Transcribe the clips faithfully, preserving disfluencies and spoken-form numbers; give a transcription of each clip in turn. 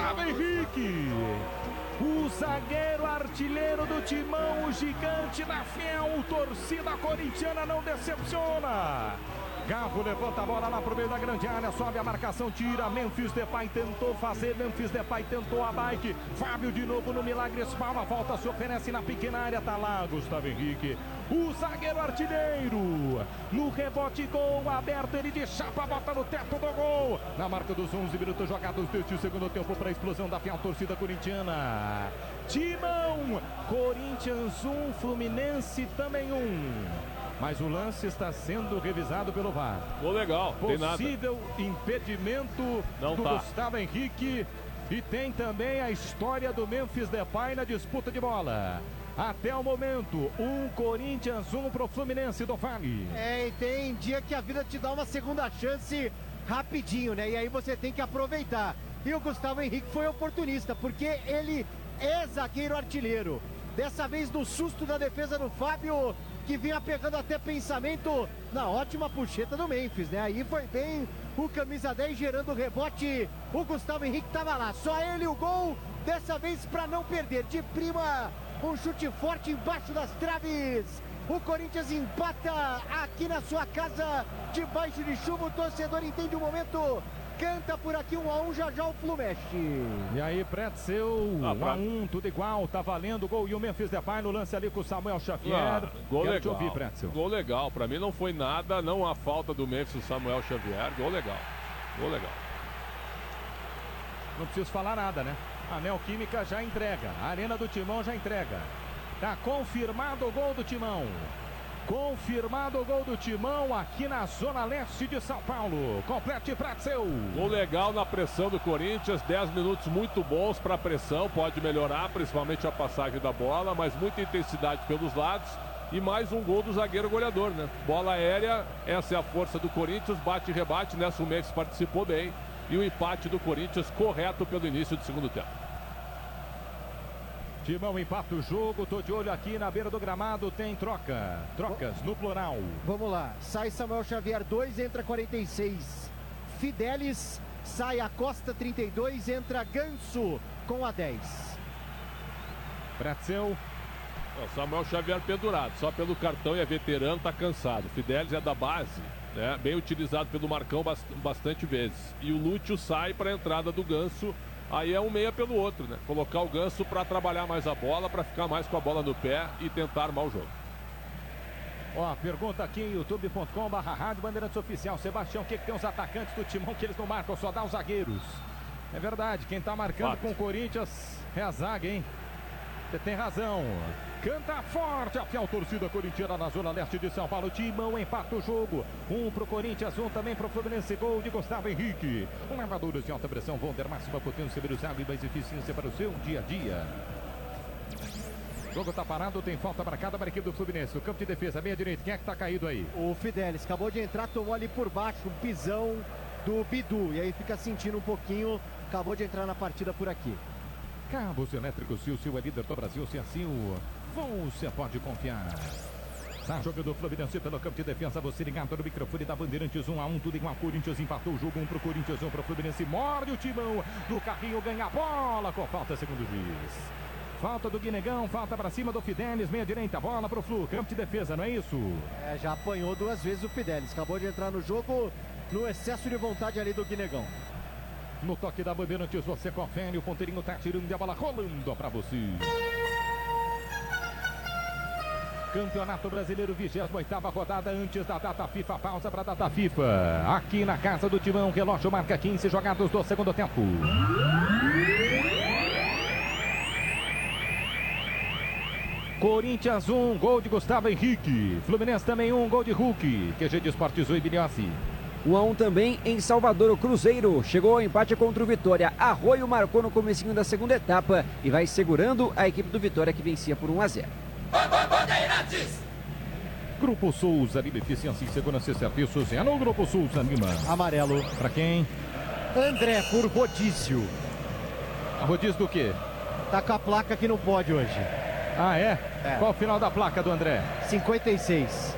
Gustavo Henrique. O zagueiro artilheiro do Timão, o gigante da fiel torcida corintiana não decepciona. Gavo levanta a bola lá pro meio da grande área, sobe a marcação, tira, Memphis Depay tentou fazer, Memphis Depay tentou a bike, Fábio de novo no milagre, espalma, a volta se oferece na pequena área, tá lá Gustavo Henrique, o zagueiro artilheiro, no rebote gol aberto, ele de chapa, bota no teto do gol, na marca dos onze minutos jogados deste segundo tempo para a explosão da fiel torcida corintiana. Timão, Corinthians um, Fluminense também um. Mas o lance está sendo revisado pelo V A R. Ficou legal, possível impedimento Não do tá. Gustavo Henrique. E tem também a história do Memphis Depay na disputa de bola. Até o momento, um Corinthians, um pro Fluminense do Vale. É, e tem dia que a vida te dá uma segunda chance rapidinho, né? E aí você tem que aproveitar. E o Gustavo Henrique foi oportunista, porque ele é zagueiro artilheiro. Dessa vez no susto da defesa do Fábio, que vinha pegando até pensamento na ótima puxeta do Memphis, né? Aí foi bem o camisa dez gerando o rebote. O Gustavo Henrique tava lá, só ele o gol, dessa vez para não perder. De prima, um chute forte embaixo das traves. O Corinthians empata aqui na sua casa, debaixo de chuva. O torcedor entende o momento. Canta por aqui um a um, já já o Flu mexe. E aí, Pretzel, Ah, um pra... a um, tudo igual, tá valendo o gol. E o Memphis Depay no lance ali com o Samuel Xavier. Ah, gol Quero legal. te ouvir, Pretzel. Gol legal, pra mim não foi nada, não há falta do Memphis Samuel Xavier. Gol legal, gol legal. Não preciso falar nada, né? A Neoquímica já entrega, a Arena do Timão já entrega. Tá confirmado o gol do Timão. Confirmado o gol do Timão aqui na zona leste de São Paulo. Complete Pretzel. Gol legal na pressão do Corinthians, dez minutos muito bons para a pressão, pode melhorar, principalmente a passagem da bola, mas muita intensidade pelos lados e mais um gol do zagueiro goleador, né? Bola aérea, essa é a força do Corinthians, bate e rebate, nessa o Memphis participou bem e o empate do Corinthians correto pelo início do segundo tempo. Timão empata o jogo, tô de olho aqui na beira do gramado, tem troca, trocas no plural. Vamos lá, sai Samuel Xavier dois, entra quarenta e seis Fidelis, sai a Costa trinta e dois, entra Ganso com a dez. Pretzel. O Samuel Xavier pendurado, só pelo cartão e é veterano, tá cansado. Fidelis é da base, né? Bem utilizado pelo Marcão bastante vezes. E o Lúcio sai para a entrada do Ganso. Aí é um meia pelo outro, né? Colocar o Ganso para trabalhar mais a bola, para ficar mais com a bola no pé e tentar armar o jogo. Ó, pergunta aqui em youtube ponto com barra rádio Bandeirantes Oficial. Sebastião, o que, que tem os atacantes do Timão que eles não marcam, só dá os zagueiros? É verdade, quem tá marcando Fato. com o Corinthians é a zaga, hein? Você tem razão. Canta forte a fiel torcida corintiana na zona leste de São Paulo. Timão empata o jogo. Um pro Corinthians, um também pro Fluminense. Gol de Gustavo Henrique. Um lavadores de alta pressão. Wonder, máxima potência, velocidade e mais eficiência para o seu dia a dia. O jogo tá parado, tem falta marcada para a equipe do Fluminense. O campo de defesa, meia direita. Quem é que tá caído aí? O Fidelis acabou de entrar, tomou ali por baixo um pisão do Bidu. E aí fica sentindo um pouquinho. Acabou de entrar na partida por aqui. Cabos elétricos, se o seu é líder do Brasil, se assim o você pode confiar. Tá jogando o Fluminense pelo campo de defesa, você ligado no microfone da Bandeirantes, um a um, tudo igual. Corinthians empatou o jogo, um pro Corinthians, um pro Fluminense, morde o Timão, do carrinho ganha a bola, com falta, segundo o juiz. Falta do Guinegão, falta pra cima do Fidelis, meia direita, bola pro Flu, campo de defesa, não é isso? É, já apanhou duas vezes o Fidelis, acabou de entrar no jogo no excesso de vontade ali do Guinegão. No toque da Bandeirantes, você confere, o ponteirinho tá tirando a bola, rolando pra você. Campeonato Brasileiro, vigésima oitava rodada antes da data FIFA. Pausa para a data FIFA. Aqui na casa do Timão, relógio marca quinze jogados do segundo tempo. Corinthians um, gol de Gustavo Henrique. Fluminense também um, gol de Hulk. Q G de Esportes e Bilhossi. um a um também em Salvador, o Cruzeiro chegou ao empate contra o Vitória. Arroio marcou no comecinho da segunda etapa e vai segurando a equipe do Vitória, que vencia por um a zero. Grupo Souza, Lima, eficiência em segurança e serviços. É no Grupo Souza, Lima. Amarelo. Pra quem? André, por rodízio. A rodízio do quê? Tá com a placa que não pode hoje. Ah, é? é. Qual o final da placa do André? cinquenta e seis.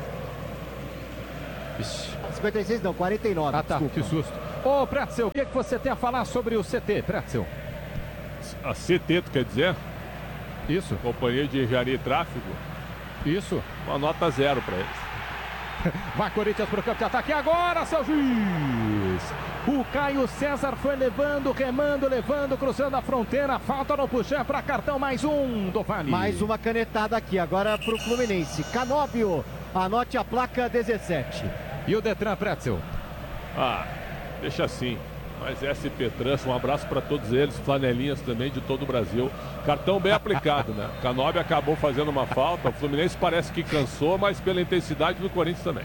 Ixi. cinquenta e seis não, quarenta e nove. Ah, tá, desculpa. Que susto. Ô, Pretzel, o que, é que você tem a falar sobre o C T, Pretzel? A C T, tu quer dizer? Isso. Companhia de Engenharia e Tráfego. Isso. Uma nota zero para eles. Vai Corinthians pro campo de ataque agora, seu juiz. O Caio César foi levando, remando, levando, cruzando a fronteira. Falta no puxar para cartão, mais um do Vale. Mais uma canetada aqui, agora pro Fluminense. Canóbio, anote a placa dezessete. E o Detran, Pretzel? Ah, deixa assim. Mas S P Trans, um abraço para todos eles, flanelinhas também de todo o Brasil. Cartão bem aplicado, né? Canóbio acabou fazendo uma falta. O Fluminense parece que cansou, mas pela intensidade do Corinthians também.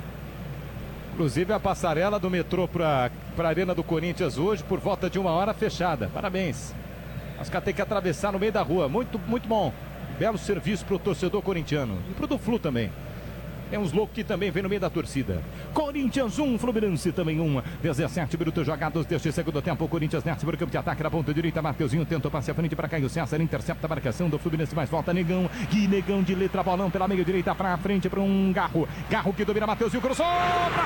Inclusive a passarela do metrô para a Arena do Corinthians hoje, por volta de uma hora fechada. Parabéns. Os caras têm que atravessar no meio da rua. Muito, muito bom. Belo serviço para o torcedor corintiano. E para o do Flu também. Tem uns loucos que também vem no meio da torcida. Corinthians um, Fluminense também um. dezessete minutos jogados deste segundo tempo. O Corinthians nesse por campo de ataque na ponta direita. Mateuzinho tentou passe à frente para Caio César. Intercepta a marcação do Fluminense, mas volta Negão. Que Negão de letra bolão pela meia direita para frente para um Garro. Garro que domina Mateuzinho, cruzou para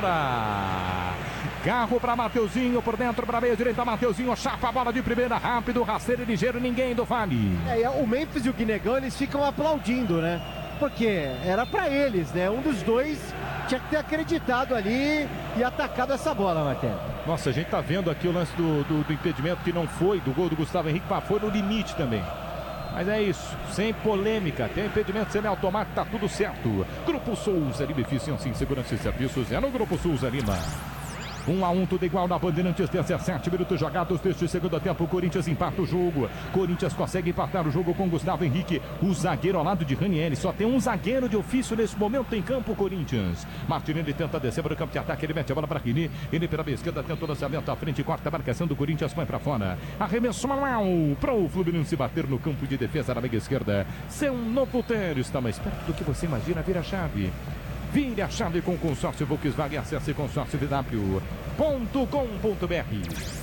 fora. Garro para Mateuzinho, por dentro para a meia direita. Mateuzinho chapa a bola de primeira, rápido, rasteiro e ligeiro. Ninguém do Vale. É, o Memphis e o Guinegão, eles ficam aplaudindo, né? Porque era pra eles, né? Um dos dois tinha que ter acreditado ali e atacado essa bola, Martelo. Nossa, a gente tá vendo aqui o lance do, do, do impedimento que não foi, do gol do Gustavo Henrique, mas foi no limite também. Mas é isso, sem polêmica, tem impedimento semiautomático, tá tudo certo. Grupo Souza Lima, eficiência em segurança e serviços, é no Grupo Souza Lima. um a um, tudo igual na Bandeirantes, dezessete minutos jogados deste segundo tempo. O Corinthians empata o jogo. Corinthians consegue empatar o jogo com Gustavo Henrique, o zagueiro ao lado de Ranieri. Só tem um zagueiro de ofício nesse momento em campo, Corinthians. Martinelli tenta descer para o campo de ataque, ele mete a bola para Rini. Ele pela esquerda tenta o lançamento à frente, corta a marcação do Corinthians, põe para fora. Arremesso manual para o Fluminense bater no campo de defesa na meia esquerda. Seu novo ter está mais perto do que você imagina, vira a chave. Vire a chave com o consórcio Volkswagen. Acesse consórcio v w ponto com ponto b r.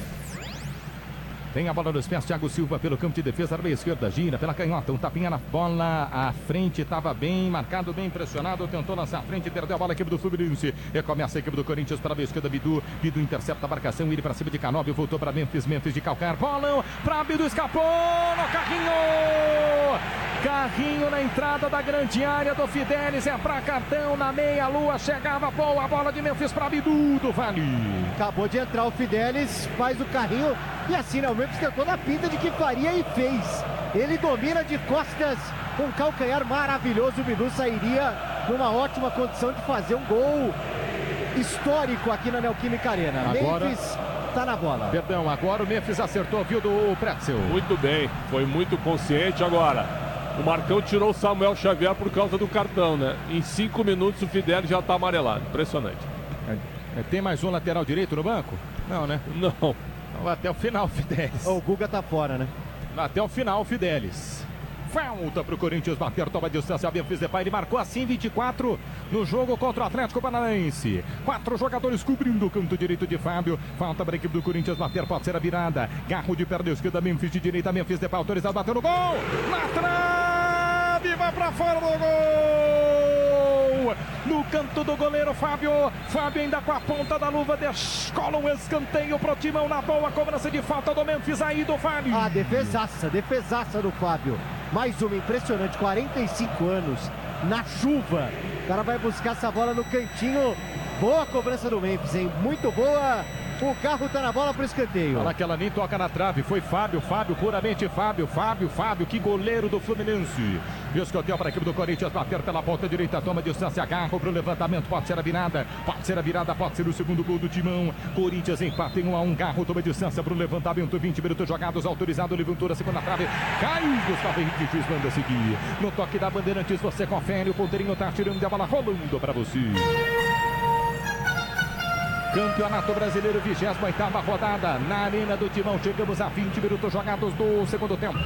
Tem a bola nos pés, Thiago Silva pelo campo de defesa, na meia esquerda, gira pela canhota, um tapinha na bola, à frente, estava bem marcado, bem pressionado, tentou lançar à frente, perdeu a bola, a equipe do Fluminense, recomeça a equipe do Corinthians para a meia esquerda, Bidu, Bidu intercepta a marcação, ele para cima de Canóbio, voltou para Memphis, Memphis de calcar, bola para Bidu, escapou no carrinho, carrinho na entrada da grande área do Fidelis, é para cartão, na meia lua, chegava boa a bola de Memphis para Bidu do Vale. Acabou de entrar o Fidelis, faz o carrinho e assim, né, o Memphis tentou na pinta de que faria e fez. Ele domina de costas, com um calcanhar maravilhoso. O Bidu sairia numa ótima condição de fazer um gol histórico aqui na Neoquímica Arena. Agora... Memphis tá na bola. Perdão, agora o Memphis acertou, viu, do Pretzel. Muito bem, foi muito consciente. Agora, o Marcão tirou o Samuel Xavier por causa do cartão, né? Em cinco minutos o Fidelis já tá amarelado. Impressionante. É, tem mais um lateral direito no banco? Não, né? Não. Até o final, Fidelis. O Guga tá fora, né? Até o final, Fidelis. Falta pro Corinthians bater, toma distância, Memphis Depay, ele marcou assim vinte e quatro no jogo contra o Atlético Paranaense. Quatro jogadores cobrindo o canto direito de Fábio. Falta para a equipe do Corinthians bater, pode ser a virada. Garro de perna esquerda, Memphis de direita, Memphis Depay autorizado, bateu no gol. Na trave, vai pra fora do gol. No canto do goleiro Fábio. Fábio ainda com a ponta da luva descola um escanteio pro Timão na boa cobrança de falta do Memphis aí do Vale. Ah, defesaça, defesaça do Fábio. Mais uma impressionante, quarenta e cinco anos, na chuva. O cara vai buscar essa bola no cantinho. Boa cobrança do Memphis, hein? Muito boa. O carro tá na bola pro escanteio. Olha que ela nem toca na trave. Foi Fábio, Fábio, puramente Fábio, Fábio, Fábio, que goleiro do Fluminense. Escanteio para a equipe do Corinthians bater pela ponta direita, toma distância, Garro pro levantamento, pode ser a virada, pode ser a virada, pode ser o segundo gol do Timão. Corinthians empata em um a um, Garro toma distância pro levantamento, vinte minutos jogados, autorizado, levantou a segunda trave, caiu, Gustavo Henrique, juiz manda seguir. No toque da Bandeirantes, você confere, o ponteirinho tá tirando a bola, rolando para você. Campeonato Brasileiro, vigésima oitava rodada, na Arena do Timão. Chegamos a vinte minutos jogados do segundo tempo.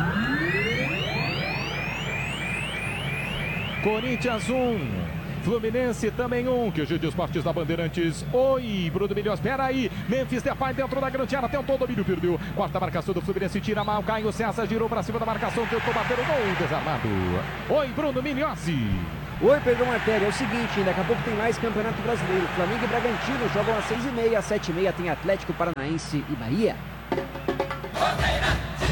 Corinthians um, Fluminense também um. Que G de Esportes da Bandeirantes. Oi, Bruno Milhões, espera aí. Memphis Depay dentro da grande área, tentou o domínio, perdeu. Quarta marcação do Fluminense, tira mal. Caio César girou para cima da marcação, tentou bater o gol, desarmado. Oi, Bruno Milhões. Oi, Pedro Martelli, é o seguinte, daqui a pouco tem mais Campeonato Brasileiro. Flamengo e Bragantino jogam às seis e meia, às sete e meia tem Atlético Paranaense e Bahia.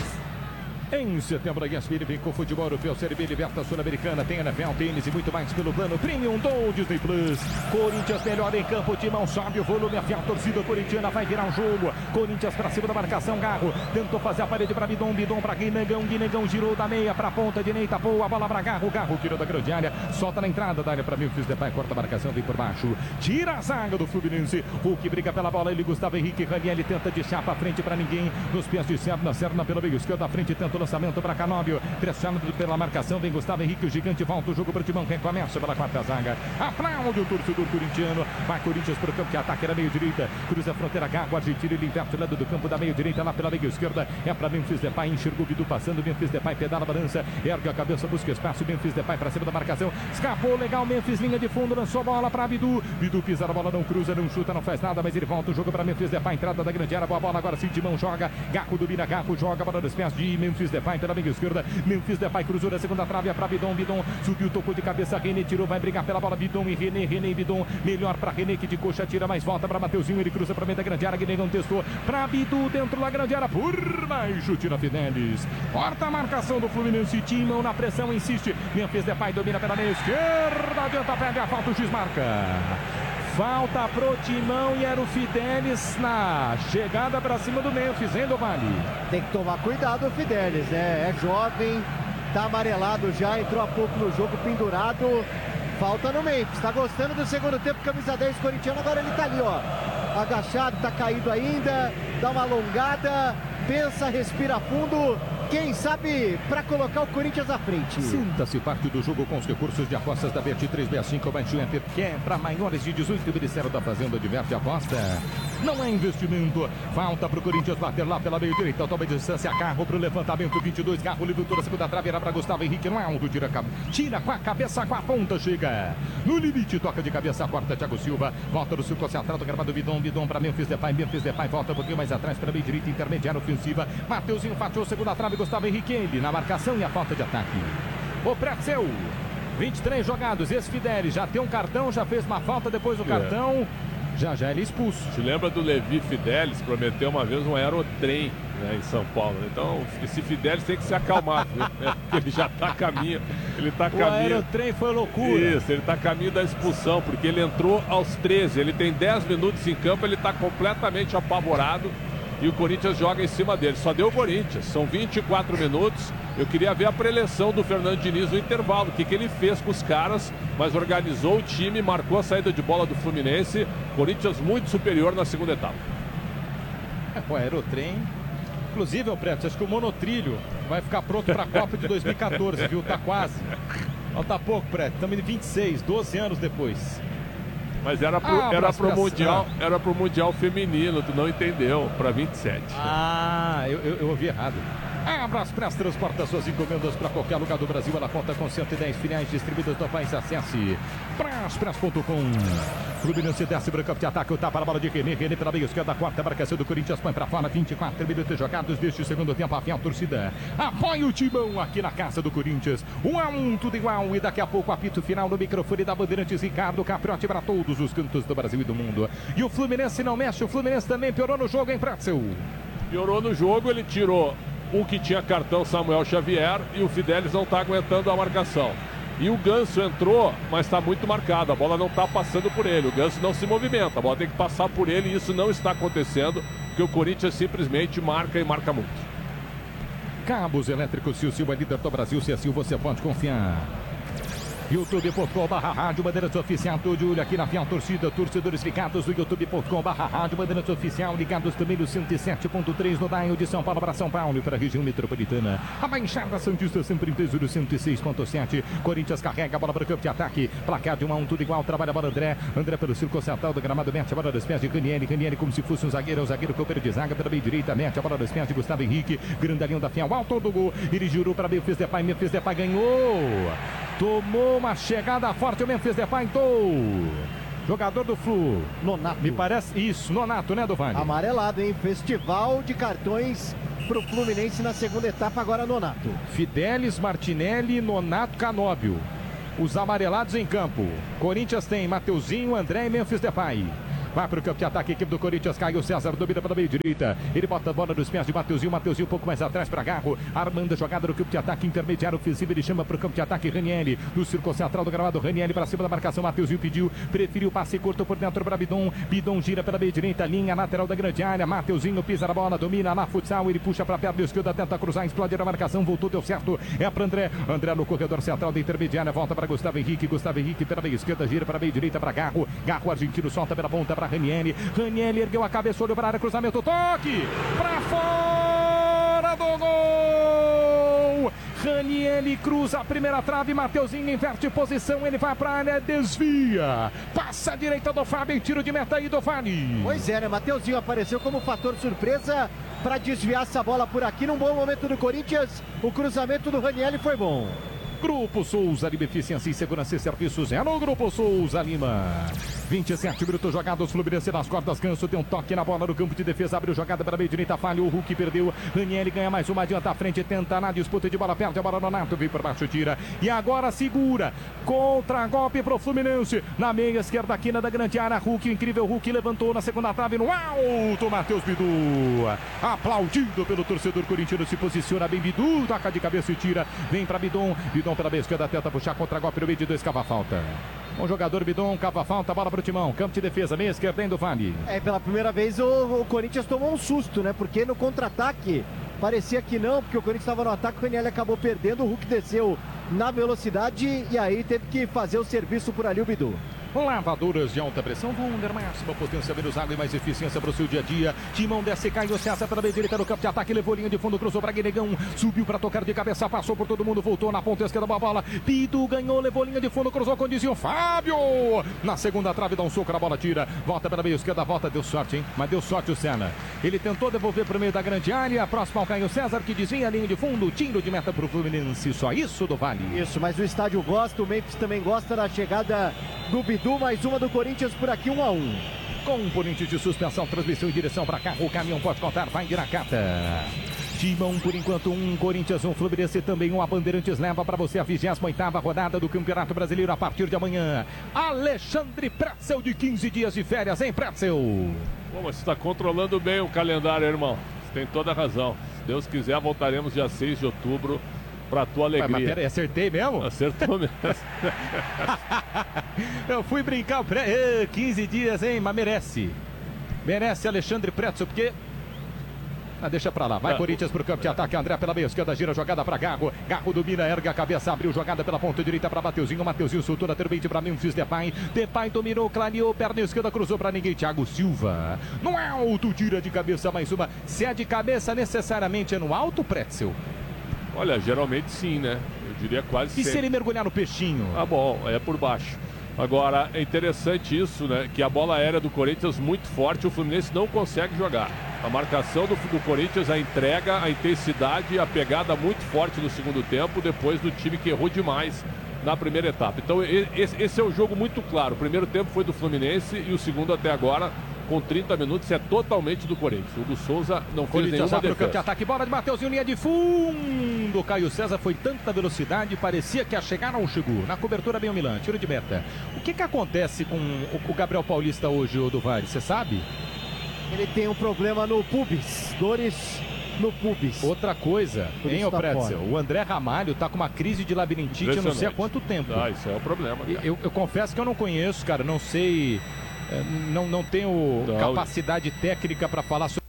Em setembro, a E S P N vem com futebol europeu, Série B, Liberta Sul-Americana, tem N F L, tênis e muito mais pelo plano Premium do Disney Plus. Corinthians melhor em campo, Timão sobe o volume, a torcida corintiana vai virar um jogo. Corinthians pra cima da marcação, Garro tentou fazer a parede pra Bidon, Bidon pra Guinegão, Guinegão girou da meia pra ponta direita, boa bola pra Garro, Garro tirou da grande área, solta na entrada da área pra Memphis Depay, corta a marcação, vem por baixo, tira a zaga do Fluminense, Hulk briga pela bola, ele Gustavo Henrique, Ranieri tenta de chapa à frente pra ninguém, nos pés de Serna, Serna pelo meio esquerdo, à frente tenta o lançamento pra Canóbio, pressionado pela marcação, vem Gustavo Henrique, o gigante volta o jogo para o Timão, recomeça pela quarta zaga, aplaude o torcedor corintiano, vai Corinthians para o campo de ataque, era meio direita, cruza a fronteira, Gago, Argentina, ele inverte o lado do campo da meio direita, lá pela meio esquerda, é para Memphis Depay, enxergou o Bidu passando, Memphis Depay pedala a balança, ergue a cabeça, busca espaço, Memphis Depay para cima da marcação, escapou, legal, Memphis, linha de fundo, lançou a bola para Bidu, Bidu pisa a bola, não cruza, não chuta, não faz nada, mas ele volta o jogo para Memphis Depay, entrada da grande área, boa bola, agora sim, Timão joga, Gago domina, Gago joga, bola dos pés de Memphis Depay pela meio esquerda, Memphis Depay cruzou da segunda trave, é para Bidon, Bidon subiu, tocou de cabeça, René tirou, vai brigar pela bola, Bidon e René, René e Bidon, melhor para René que de coxa tira, mais volta para Mateuzinho, ele cruza para meio da grande área, Guinegão testou, para Bidu dentro da grande área, por baixo, tira Fidelis, corta a marcação do Fluminense, Timão na pressão, insiste, Memphis Depay domina pela meia esquerda, adianta, perde a falta, o X marca. Falta pro Timão e era o Fidelis na chegada para cima do Memphis, hein, do Vale? Tem que tomar cuidado o Fidelis, né? É jovem, tá amarelado já, entrou há pouco no jogo pendurado. Falta no Memphis, tá gostando do segundo tempo, camisa dez corintiano, agora ele tá ali, ó. Agachado, tá caído ainda, dá uma alongada, pensa, respira fundo. Quem sabe para colocar o Corinthians à frente. Sinta-se parte do jogo com os recursos de apostas da Bet três sessenta e cinco. Baixe o app que é para maiores de dezoito. O Ministério da Fazenda diverte a aposta. Não é investimento. Falta para o Corinthians bater lá pela meia direita. Toma distância, carro para o levantamento. vinte e dois, carro livre toda a segunda trave. Era para Gustavo Henrique no alto. Tira, tira com a cabeça, com a ponta. Chega no limite. Toca de cabeça, corta Thiago Silva. Volta no circo central do gramado. Bidon, Bidon para Memphis Depay. Memphis Depay volta um pouquinho mais atrás para a meia direita. Intermediária ofensiva. Mateuzinho fatiou segunda trave. Gustavo Henrique, ele na marcação e a falta de ataque. O Pretzel, vinte e três jogados, esse Fidelis já tem um cartão, já fez uma falta depois do é. cartão, já já ele é expulso. Te lembra do Levi Fidelis? Prometeu uma vez um aerotrem, né, em São Paulo. Então esse Fidelis tem que se acalmar, né? Ele já está a caminho, ele está a caminho. O aerotrem foi loucura. Isso, ele está a caminho da expulsão, porque ele entrou aos treze, ele tem dez minutos em campo, ele está completamente apavorado. E o Corinthians joga em cima dele. Só deu o Corinthians. São vinte e quatro minutos. Eu queria ver a preleção do Fernando Diniz no intervalo. O que, que ele fez com os caras. Mas organizou o time, marcou a saída de bola do Fluminense. Corinthians muito superior na segunda etapa. É, o aerotrem. Inclusive, o Preto, acho que o monotrilho vai ficar pronto para a Copa de dois mil e quatorze, viu? Tá quase. Falta pouco, Preto. Estamos em vinte e seis, doze anos depois. Mas era pro, ah, era pro mundial, era pro mundial feminino, tu não entendeu, para vinte e sete. Ah, eu, eu, eu ouvi errado. Abra as Press, transporta suas encomendas para qualquer lugar do Brasil. Ela conta com cento e dez filiais distribuídas no país. Acesse Press ponto com. Fluminense desce para o campo de ataque. O tapa na bola de René. René pela meia esquerda. Quarta marcação do Corinthians. Põe para fora. vinte e quatro minutos jogados deste segundo tempo. A fiel torcida apoia o Timão aqui na casa do Corinthians. Um a um, tudo igual. E daqui a pouco apito final no microfone da Bandeirantes. Ricardo Capriotti para todos os cantos do Brasil e do mundo. E o Fluminense não mexe. O Fluminense também piorou no jogo, hein, Pretzel? Piorou no jogo. Ele tirou o que tinha cartão, Samuel Xavier, e o Fidelis não está aguentando a marcação. E o Ganso entrou, mas está muito marcado, a bola não está passando por ele, o Ganso não se movimenta, a bola tem que passar por ele e isso não está acontecendo, porque o Corinthians simplesmente marca e marca muito. Cabos elétricos, se o Silva é líder do Brasil, se assim você pode confiar. youtube ponto com barra rádio Bandeirantes Oficial, tô de olho aqui na fiel torcida, torcedores ligados no youtube ponto com barra rádio Bandeirantes Oficial, ligados também no cento e sete ponto três no dial de São Paulo para São Paulo e para a região metropolitana. A Baixada Santista sempre em peso no cento e seis ponto sete. Corinthians carrega a bola para o campo de ataque, placar de um a um, tudo igual, trabalha a bola André, André pelo círculo central do gramado, mete a bola dos pés de Ranieri, Ranieri como se fosse um zagueiro, o zagueiro copeiro de zaga pela meia direita, mete a bola dos pés de Gustavo Henrique, grandalhão da fiel, alto do gol, ele girou para Memphis Depay, Memphis Depay ganhou. Tomou uma chegada forte, o Memphis Depay, jogador do Flu. Nonato. Me parece isso, Nonato, né, do Vale? Amarelado, hein? Festival de cartões pro Fluminense na segunda etapa, agora Nonato. Fidelis, Martinelli, Nonato, Canóbio. Os amarelados em campo. Corinthians tem Mateuzinho, André e Memphis Depay. Vai para o campo de ataque, equipe do Corinthians. Caio César domina pela meia direita. Ele bota a bola nos pés de Mateuzinho. Mateuzinho um pouco mais atrás para Garro. Armando a jogada no campo de ataque intermediário ofensivo. Ele chama para o campo de ataque Ranieri. No círculo central do gramado, Ranieri para cima da marcação. Mateuzinho pediu, preferiu passe curto por dentro para Bidon. Bidon gira pela meia direita, linha lateral da grande área. Mateuzinho pisa na bola, domina na futsal. Ele puxa para a perna esquerda, tenta cruzar, explode na marcação. Voltou, deu certo. É para André. André no corredor central da intermediária. Volta para Gustavo Henrique. Gustavo Henrique pela meia esquerda, gira para a meia direita para Garro. Garro argentino solta pela ponta para Ranieri. Ranieri ergueu a cabeça, olhou para a área, cruzamento, toque para fora do gol. Ranieri cruza a primeira trave, Mateuzinho inverte posição, ele vai para a área, desvia, passa a direita do Fábio, tiro de meta aí do Vale. Pois é, né? Mateuzinho apareceu como fator surpresa para desviar essa bola por aqui num bom momento do Corinthians. O cruzamento do Ranieri foi bom. Grupo Souza Lima, eficiência em segurança e serviços é no Grupo Souza Lima. vinte e sete minutos jogados, Fluminense nas cordas, Ganso tem um toque na bola no campo de defesa, abriu jogada para a meia direita, falhou, o Hulk perdeu, Ranieri ganha mais uma, adianta a frente, tenta na disputa de bola, perde a bola no Nato, vem por baixo, tira, e agora segura, contra-golpe pro Fluminense, na meia esquerda, aqui na da grande área, Hulk, incrível, Hulk levantou na segunda trave, no alto, Matheus Bidu, aplaudido pelo torcedor corintiano, se posiciona bem, Bidu, toca de cabeça e tira, vem para Bidon, Bidon pela meia esquerda, tenta puxar contra-golpe no meio de dois, cava falta. Um jogador Bidon, cava falta, bola pro Timão, campo de defesa, meia esquerda do Vale. É, pela primeira vez o, o Corinthians tomou um susto, né? Porque no contra-ataque parecia que não, porque o Corinthians estava no ataque, o Ranieri acabou perdendo, o Hulk desceu na velocidade e aí teve que fazer o serviço por ali o Bidu. Lavadoras de alta pressão, Wunder, máxima potência, menos água e mais eficiência para o seu dia a dia. Timão desce, Caio César pela meia direita no campo de ataque, levou linha de fundo, cruzou para Guinegão, subiu para tocar de cabeça, passou por todo mundo, voltou na ponta esquerda da bola, Bidu ganhou, levou linha de fundo, cruzou com desvio, Fábio, na segunda trave, dá um soco na bola, tira, volta pela meia esquerda, volta, deu sorte, hein, mas deu sorte o Senna. Ele tentou devolver para o meio da grande área, próximo ao Caio César, que desvia a linha de fundo, tiro de meta para o Fluminense, só isso do Vale. Isso, mas o estádio gosta, o Memphis também gosta da chegada do Bidu, mais uma do Corinthians por aqui, um a um. Componente de suspensão, transmissão em direção para carro, o caminhão pode contar, vai de Nakata. Timão, por enquanto, um, Corinthians, um, Fluminense também, um, a Bandeirantes leva para você a vigésima oitava rodada do Campeonato Brasileiro a partir de amanhã. Alexandre Pretzel, de quinze dias de férias, hein, Pretzel? Bom, mas você está controlando bem o calendário, irmão. Você tem toda a razão. Se Deus quiser, voltaremos dia seis de outubro. Pra tua alegria. Mas peraí, acertei mesmo? Acertou mesmo. Eu fui brincar, pré... quinze dias, hein? Mas merece. Merece Alexandre Pretzel, porque... Ah, deixa pra lá. Vai é, Corinthians pro campo de ataque. André pela meia esquerda, gira jogada pra Garro. Garro domina, erga a cabeça, abriu jogada pela ponta direita pra Mateuzinho. Mateuzinho soltou na terbeite pra Memphis Depay. Depay dominou, clareou, perna esquerda, cruzou pra ninguém. Thiago Silva. No alto, tira de cabeça mais uma. Se é de cabeça, necessariamente é no alto, Pretzel? Olha, geralmente sim, né? Eu diria quase sempre. E se ele mergulhar no peixinho? Ah, bom, é por baixo. Agora, é interessante isso, né? Que a bola aérea do Corinthians muito forte, o Fluminense não consegue jogar. A marcação do, do Corinthians, a entrega, a intensidade, a pegada muito forte no segundo tempo, depois do time que errou demais na primeira etapa. Então, esse, esse é um jogo muito claro. O primeiro tempo foi do Fluminense e o segundo até agora, com trinta minutos, é totalmente do Corinthians. O Hugo Souza não fez nenhuma defesa. De ataque, bola de Mateuzinho, linha de fundo. Caio César foi tanta velocidade, parecia que a chegar não chegou. Na cobertura bem o Milan, tiro de meta. O que que acontece com o Gabriel Paulista hoje, do Vale? Você sabe? Ele tem um problema no pubis, dores no pubis. Outra coisa, hein, o Pretzel? O André Ramalho tá com uma crise de labirintite, eu não sei há quanto tempo. Ah, isso é o problema. Eu, eu confesso que eu não conheço, cara, não sei... Não, não tenho não. capacidade técnica para falar sobre...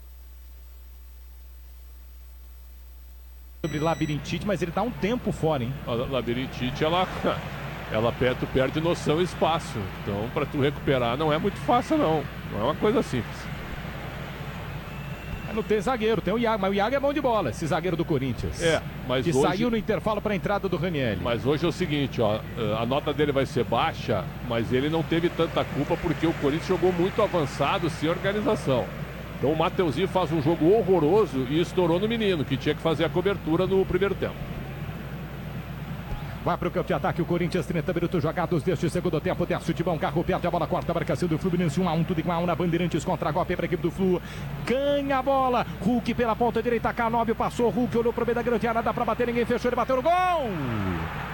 sobre labirintite, mas ele tá um tempo fora, hein? A labirintite, ela, ela perde, tu perde noção e espaço. Então, para tu recuperar, não é muito fácil, não. Não é uma coisa simples. Não tem zagueiro, tem o Iago, mas o Iago é bom de bola, esse zagueiro do Corinthians. É, mas que hoje... saiu no intervalo para a entrada do Ranieri. Mas hoje é o seguinte, ó, a nota dele vai ser baixa, mas ele não teve tanta culpa porque o Corinthians jogou muito avançado, sem organização. Então o Mateuzinho faz um jogo horroroso e estourou no menino, que tinha que fazer a cobertura no primeiro tempo. Vai para o campo de ataque, o Corinthians, trinta minutos jogados deste segundo tempo. Desce o Timão, carro perde a bola, corta a marcação do Fluminense, um a um, tudo igual na Bandeirantes, contra a golpe para a equipe do Flu. Ganha a bola, Hulk pela ponta direita, Canóbio passou, Hulk olhou para o meio da grande área, dá para bater, ninguém fechou, ele bateu no gol!